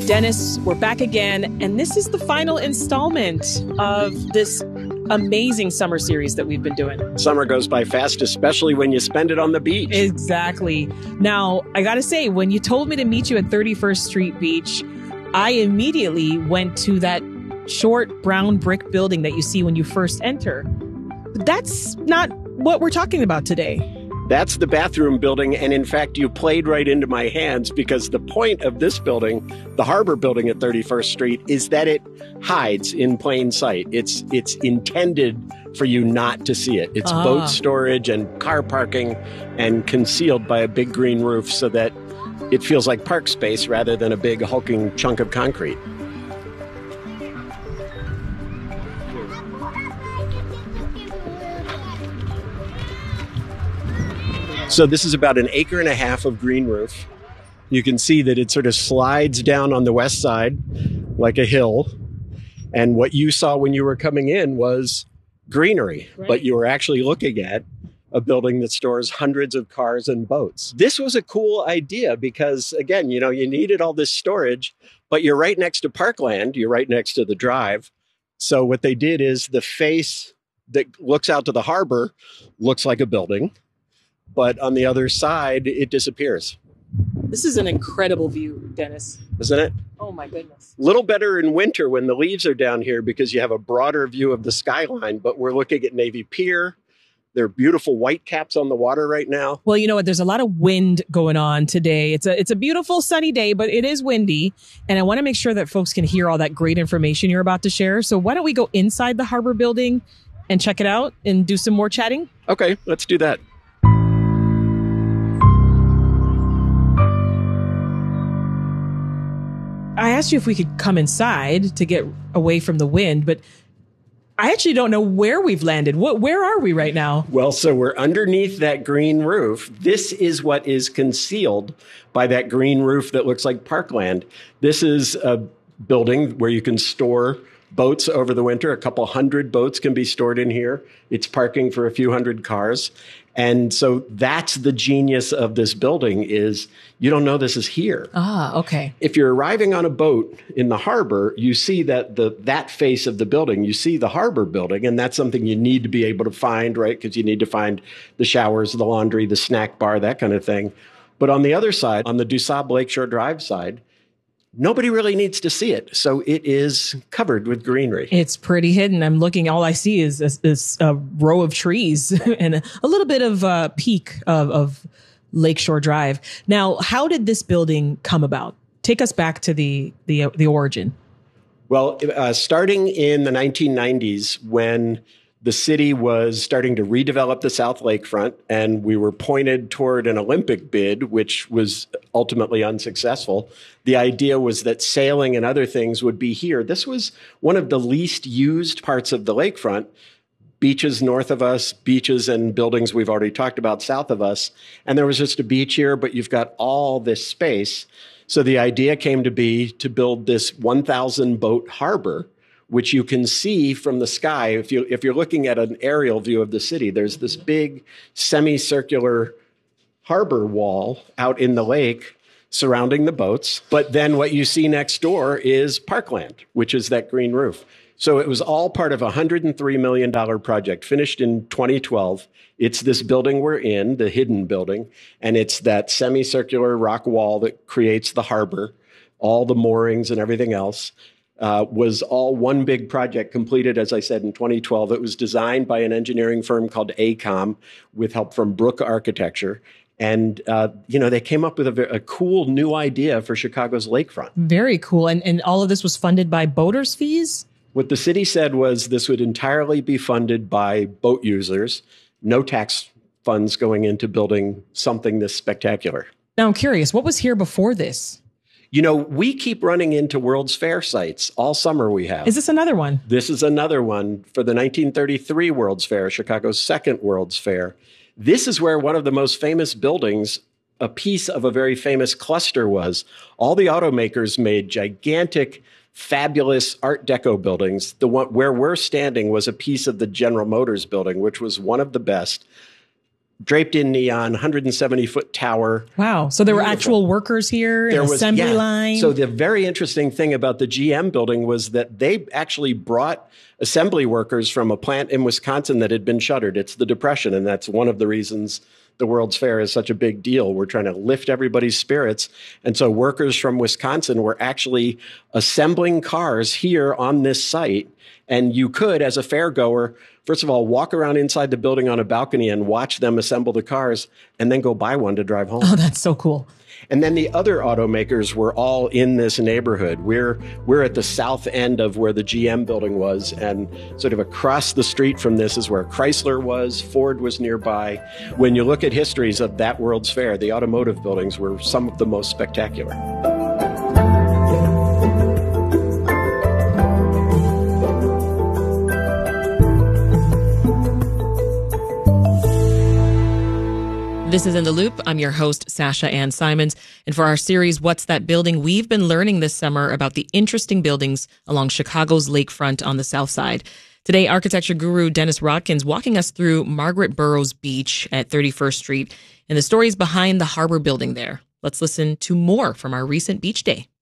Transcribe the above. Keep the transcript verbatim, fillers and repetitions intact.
Dennis, we're back again, and this is the final installment of this amazing summer series that we've been doing. Summer goes by fast, especially when you spend it on the beach. Exactly. Now, I gotta say, when you told me to meet you at thirty-first Street Beach, I immediately went to that short brown brick building that you see when you first enter. But that's not what we're talking about today. That's the bathroom building, and in fact, you played right into my hands because the point of this building, the Harbor Building at thirty-first Street, is that it hides in plain sight. It's it's intended for you not to see it. It's ah. boat storage and car parking and concealed by a big green roof so that it feels like park space rather than a big hulking chunk of concrete. So this is about an acre and a half of green roof. You can see that it sort of slides down on the west side like a hill. And what you saw when you were coming in was greenery, right. But you were actually looking at a building that stores hundreds of cars and boats. This was a cool idea because, again, you know, you needed all this storage, but you're right next to parkland. You're right next to the drive. So what they did is the face that looks out to the harbor looks like a building. But on the other side, it disappears. This is an incredible view, Dennis. Isn't it? Oh, my goodness. A little better in winter when the leaves are down here because you have a broader view of the skyline. But we're looking at Navy Pier. There are beautiful white caps on the water right now. Well, you know what? There's a lot of wind going on today. It's a it's a beautiful sunny day, but it is windy. And I want to make sure that folks can hear all that great information you're about to share. So why don't we go inside the Harbor Building and check it out and do some more chatting? Okay, let's do that. I asked you if we could come inside to get away from the wind, but I actually don't know where we've landed. What, where are we right now? Well, so we're underneath that green roof. This is what is concealed by that green roof that looks like parkland. This is a building where you can store boats over the winter. A couple hundred boats can be stored in here. It's parking for a few hundred cars. And so that's the genius of this building is you don't know this is here. Ah, okay. If you're arriving on a boat in the harbor, you see that the that face of the building, you see the Harbor Building, and that's something you need to be able to find, right? Because you need to find the showers, the laundry, the snack bar, that kind of thing. But on the other side, on the DuSable Lakeshore Drive side, nobody really needs to see it. So it is covered with greenery. It's pretty hidden. I'm looking, all I see is this, this uh, row of trees and a, a little bit of uh, peak of, of Lakeshore Drive. Now, how did this building come about? Take us back to the the, the origin. Well, uh, starting in the nineteen nineties, when the city was starting to redevelop the South Lakefront, and we were pointed toward an Olympic bid, which was ultimately unsuccessful. The idea was that sailing and other things would be here. This was one of the least used parts of the lakefront. Beaches north of us, beaches and buildings we've already talked about south of us. And there was just a beach here, but you've got all this space. So the idea came to be to build this one thousand boat harbor, which you can see from the sky. If you, if you're looking at an aerial view of the city, there's this big semicircular harbor wall out in the lake surrounding the boats. But then what you see next door is parkland, which is that green roof. So it was all part of a one hundred three million dollars project, finished in twenty twelve. It's this building we're in, the hidden building, and it's that semicircular rock wall that creates the harbor, all the moorings and everything else. Uh, was all one big project completed, as I said, in twenty twelve. It was designed by an engineering firm called AECOM with help from Brook Architecture. And, uh, you know, they came up with a, a cool new idea for Chicago's lakefront. Very cool. And, and all of this was funded by boaters' fees? What the city said was this would entirely be funded by boat users, no tax funds going into building something this spectacular. Now, I'm curious, what was here before this? You know, we keep running into World's Fair sites. All summer we have. Is this another one? This is another one for the nineteen thirty-three World's Fair, Chicago's second World's Fair. This is where one of the most famous buildings, a piece of a very famous cluster was. All the automakers made gigantic, fabulous Art Deco buildings. The one where we're standing was a piece of the General Motors building, which was one of the best. draped in neon, one hundred seventy foot tower. Wow. So there were Beautiful. actual workers here, There an was assembly yeah. line. So the very interesting thing about the G M building was that they actually brought assembly workers from a plant in Wisconsin that had been shuttered. It's the Depression, and that's one of the reasons the World's Fair is such a big deal. We're trying to lift everybody's spirits. And so workers from Wisconsin were actually assembling cars here on this site. And you could, as a fair goer, first of all, walk around inside the building on a balcony and watch them assemble the cars and then go buy one to drive home. Oh, that's so cool. And then the other automakers were all in this neighborhood. We're we're at the south end of where the G M building was, and sort of across the street from this is where Chrysler was, Ford was nearby. When you look at histories of that World's Fair, the automotive buildings were some of the most spectacular. This is In the Loop. I'm your host, Sasha Ann Simons. And for our series, What's That Building?, we've been learning this summer about the interesting buildings along Chicago's lakefront on the south side. Today, architecture guru Dennis Rodkins walking us through Margaret Burroughs Beach at thirty-first Street and the stories behind the Harbor Building there. Let's listen to more from our recent beach day.